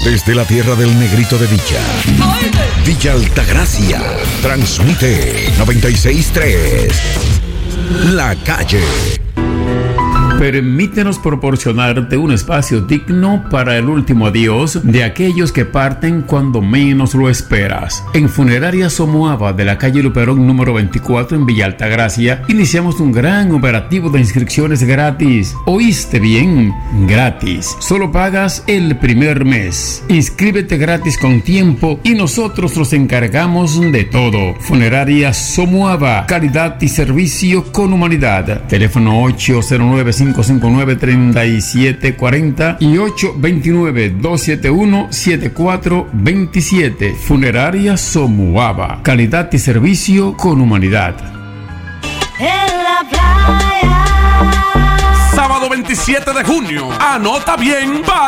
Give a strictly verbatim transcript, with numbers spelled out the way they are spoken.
Desde la tierra del Negrito de Villa, Villa Altagracia, transmite noventa y seis punto tres. La Calle. Permítenos proporcionarte un espacio digno para el último adiós de aquellos que parten cuando menos lo esperas. En Funeraria Somoava de la calle Luperón número veinticuatro en Villa Altagracia, iniciamos un gran operativo de inscripciones gratis. ¿Oíste bien? Gratis. Solo pagas el primer mes. Inscríbete gratis con tiempo y nosotros nos encargamos de todo. Funeraria Somoava, calidad y servicio con humanidad. Teléfono ocho cero nueve, cinco cinco nueve, tres siete cuatro cero y ocho dos nueve, dos siete uno, siete cuatro dos siete. Funeraria Somoava, calidad y servicio con humanidad. En la playa. Sábado veintisiete de junio, anota bien, para